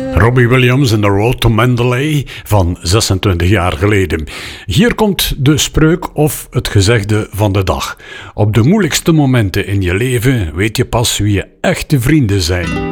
Robbie Williams in The Road to Mandalay van 26 jaar geleden. Hier komt de spreuk of het gezegde van de dag. Op de moeilijkste momenten in je leven weet je pas wie je echte vrienden zijn.